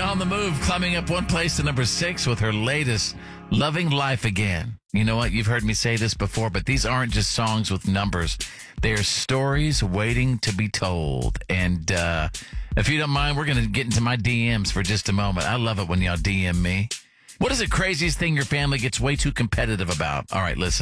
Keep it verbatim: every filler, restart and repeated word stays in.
on the move, climbing up one place to number six with her latest, Loving Life Again. You know what? You've heard me say this before, but these aren't just songs with numbers. They are stories waiting to be told. And uh, if you don't mind, we're going to get into my D Ms for just a moment. I love it when y'all D M me. What is the craziest thing your family gets way too competitive about? All right, listen.